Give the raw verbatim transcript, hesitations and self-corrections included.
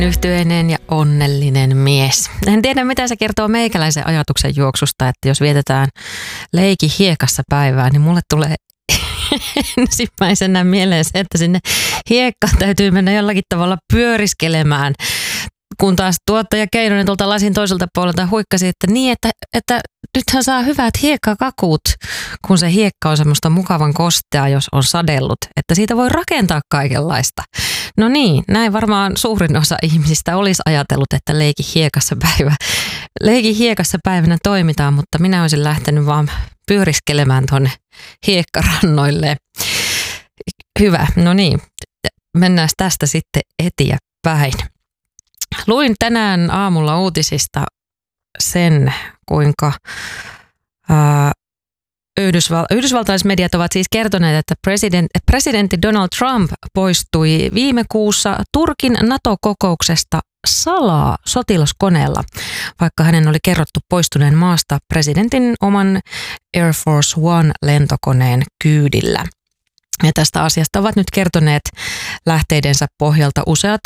Yhtyeinen ja onnellinen mies. En tiedä, mitä se kertoo meikäläisen ajatuksen juoksusta, että jos vietetään leiki hiekassa päivää, niin mulle tulee ensimmäisenä mieleen se, että sinne hiekkaan täytyy mennä jollakin tavalla pyöriskelemään. Kun taas tuottaja Keinonen tuolta lasin toiselta puolelta huikkasi, että niin, että, että nythän saa hyvät hiekkakakut, kun se hiekka on semmoista mukavan kostea, jos on sadellut, että siitä voi rakentaa kaikenlaista. No niin, näin varmaan suurin osa ihmisistä olisi ajatellut, että leiki hiekassa päivä. Leiki hiekassa päivänä toimitaan, mutta minä olisin lähtenyt vaan pyöriskelemään tuonne hiekkarannoille. Hyvä, no niin, mennään tästä sitten eteenpäin. Luin tänään aamulla uutisista sen, kuinka ää, Yhdysval- yhdysvaltalaismediat ovat siis kertoneet, että president, presidentti Donald Trump poistui viime kuussa Turkin NATO-kokouksesta salaa sotilaskoneella, vaikka hänen oli kerrottu poistuneen maasta presidentin oman Air Force One-lentokoneen kyydillä. Ja tästä asiasta ovat nyt kertoneet lähteidensä pohjalta useat